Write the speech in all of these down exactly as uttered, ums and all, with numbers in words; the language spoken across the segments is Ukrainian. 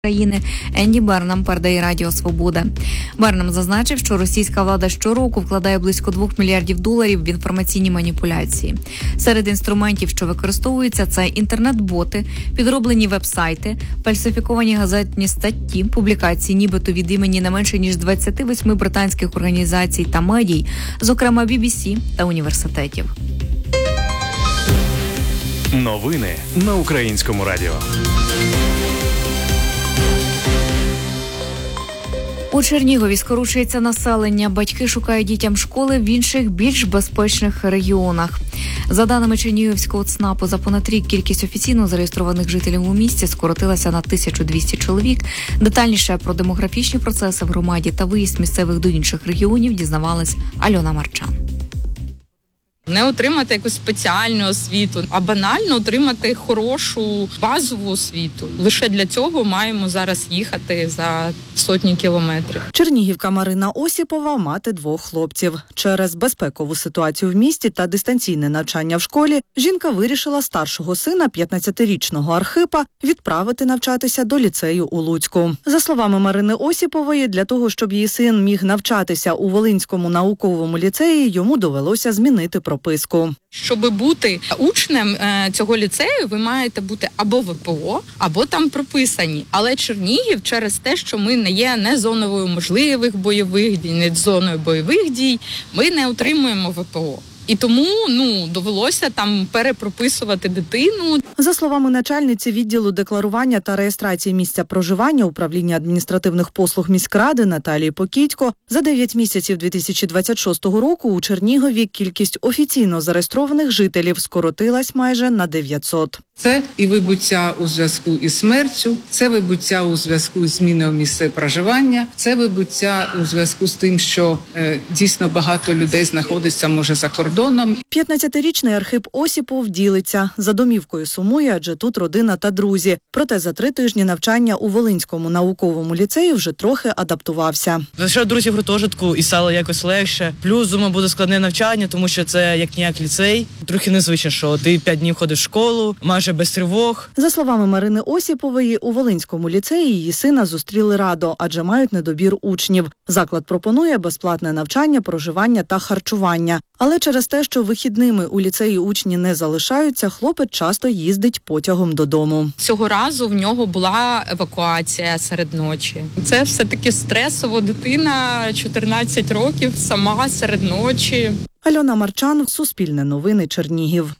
країни Енді Бернам передає Радіо Свобода. Бернам зазначив, що російська влада щороку вкладає близько двох мільярдів доларів в інформаційні маніпуляції. Серед інструментів, що використовуються, це інтернет-боти, підроблені веб-сайти, фальсифіковані газетні статті, публікації нібито від імені не менше ніж двадцяти восьми британських організацій та медій, зокрема бі бі сі та університетів. Новини на Українському радіо. У Чернігові скорочується населення. Батьки шукають дітям школи в інших, більш безпечних регіонах. За даними Чернігівського ЦНАПу, за понад рік кількість офіційно зареєстрованих жителів у місті скоротилася на тисячу двісті чоловік. Детальніше про демографічні процеси в громаді та виїзд місцевих до інших регіонів дізнавалась Альона Марчан. Не отримати якусь спеціальну освіту, а банально отримати хорошу базову освіту. Лише для цього маємо зараз їхати за сотні кілометрів. Чернігівка Марина Осіпова – мати двох хлопців. Через безпекову ситуацію в місті та дистанційне навчання в школі жінка вирішила старшого сина, п'ятнадцятирічного Архипа, відправити навчатися до ліцею у Луцьку. За словами Марини Осіпової, для того, щоб її син міг навчатися у Волинському науковому ліцеї, йому довелося змінити прописку. Щоб бути учнем цього ліцею, ви маєте бути або в ВПО, або там прописані. Але Чернігів через те, що ми не є не зоною можливих бойових дій, не зоною бойових дій, ми не отримуємо ВПО. І тому, ну, довелося там перепрописувати дитину. За словами начальниці відділу декларування та реєстрації місця проживання управління адміністративних послуг міськради Наталії Покітько, за дев'ять місяців дві тисячі двадцять шостого року у Чернігові кількість офіційно зареєстрованих жителів скоротилась майже на дев'ятсот. Це і вибуття у зв'язку із смертю, це вибуття у зв'язку з зміною місця проживання, це вибуття у зв'язку з тим, що е, дійсно багато людей знаходиться, може, за кордоном. п'ятнадцятирічний Архип Осіпов ділиться. За домівкою сумує, адже тут родина та друзі. Проте за три тижні навчання у Волинському науковому ліцеї вже трохи адаптувався. Знайшов друзів в гуртожитку і стало якось легше. Плюс, думаю, буде складне навчання, тому що це як-ніяк ліцей. Трохи незвично, що ти п'ять днів ходиш в школу, майже без тривог. За словами Марини Осіпової, у Волинському ліцеї її сина зустріли радо, адже мають недобір учнів. Заклад пропонує безплатне навчання, проживання та харчування. Але через те, що вихідними у ліцеї учні не залишаються, хлопець часто їздить потягом додому. Цього разу в нього була евакуація серед ночі. Це все-таки стресово. Дитина чотирнадцять років, сама серед ночі. Альона Марчан, Суспільне новини, Чернігів.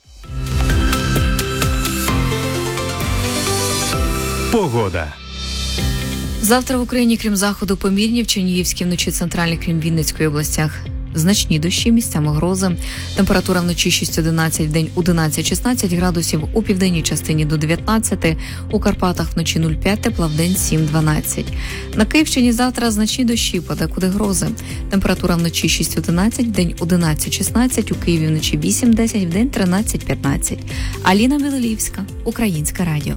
Погода. Завтра в Україні, крім заходу, помірні, в Чернігівській вночі, центральній, крім Вінницької областях. Значні дощі, місцями грози. Температура вночі шість-одинадцять, вдень одинадцять-шістнадцять градусів, у південній частині до дев'ятнадцяти, у Карпатах вночі нуль п'ять, тепла вдень сім-дванадцять. На Київщині завтра значні дощі, подекуди грози. Температура вночі шість-одинадцять, вдень одинадцять-шістнадцять, у Києві вночі вісім-десять, вдень тринадцять-п'ятнадцять. Аліна Білолівська, Українське радіо.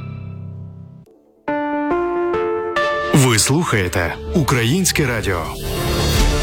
Ви слухаєте Українське радіо.